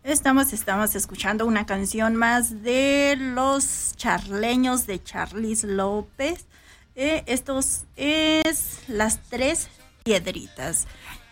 Estamos escuchando una canción más de los charleños de Charlis López. Estos es Las Tres Piedritas.